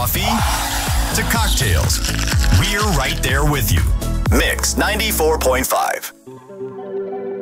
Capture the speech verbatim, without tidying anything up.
coffee to cocktails, we're right there with you. Mix ninety-four point five.